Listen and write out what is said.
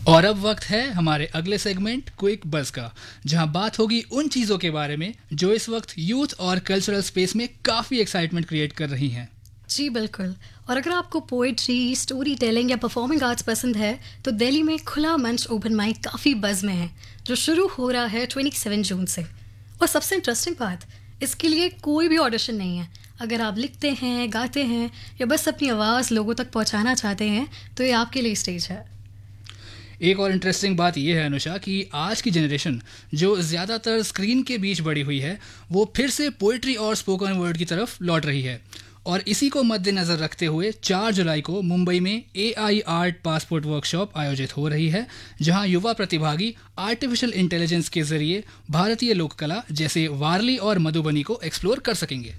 और अब वक्त है हमारे अगले सेगमेंट क्विक बज़ का, जहां बात होगी उन चीज़ों के बारे में जो इस वक्त यूथ और कल्चरल स्पेस में काफ़ी एक्साइटमेंट क्रिएट कर रही हैं। जी बिल्कुल। और अगर आपको पोइट्री, स्टोरी टेलिंग या परफॉर्मिंग आर्ट्स पसंद है तो दिल्ली में खुला मंच ओपन माइक काफ़ी बज़ में है, जो शुरू हो रहा है 27 जून से। और सबसे इंटरेस्टिंग बात, इसके लिए कोई भी ऑडिशन नहीं है। अगर आप लिखते हैं, गाते हैं या बस अपनी आवाज़ लोगों तक पहुंचाना चाहते हैं तो ये आपके लिए स्टेज है। एक और इंटरेस्टिंग बात यह है अनुषा कि आज की जनरेशन जो ज़्यादातर स्क्रीन के बीच बड़ी हुई है, वो फिर से पोइट्री और स्पोकन वर्ड की तरफ लौट रही है। और इसी को मद्देनज़र रखते हुए 4 जुलाई को मुंबई में AI आर्ट पासपोर्ट वर्कशॉप आयोजित हो रही है, जहां युवा प्रतिभागी आर्टिफिशियल इंटेलिजेंस के जरिए भारतीय लोक कला जैसे वारली और मधुबनी को एक्सप्लोर कर सकेंगे।